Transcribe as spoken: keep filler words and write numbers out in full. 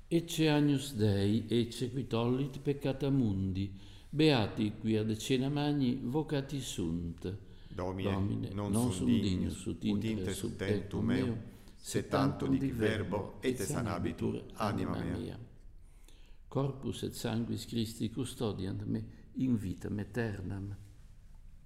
Ecce agnus Dei, ecce qui tollit peccata mundi, beati qui ad cena magni vocati sunt. Domine, Domine, non non sum sum dignus dignus, ut ut intre inter sub sub tectum tectum meo, meo, se tanto dic verbo, et sanabitur anima mea. Corpus et sanguis Christi custodiant me in vitam aeternam.